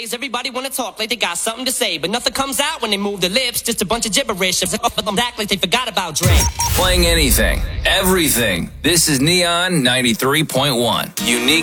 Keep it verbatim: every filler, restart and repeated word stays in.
Nowadays, everybody wanna talk like they got something to say, but nothing comes out when they move their lips. Just a bunch of gibberish. Act like they forgot about Dre. Playing anything, everything. This is Neon ninety-three point one. Unique